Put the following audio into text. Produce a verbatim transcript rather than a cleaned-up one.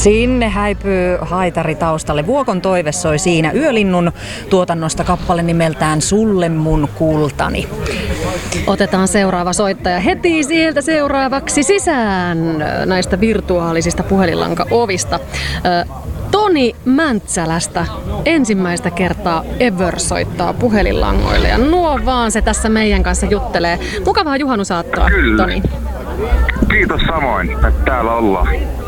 Sinne häipyy haitari taustalle. Vuokon toive soi siinä Yölinnun tuotannosta kappale nimeltään Sulle mun kultani. Otetaan seuraava soittaja heti sieltä seuraavaksi sisään näistä virtuaalisista puhelinlankaovista. Toni Mäntsälästä ensimmäistä kertaa ever soittaa puhelinlangoille ja nuo vaan se tässä meidän kanssa juttelee. Mukavaa juhannusaattoa, Kyllä. Toni. Kiitos samoin, että täällä ollaan.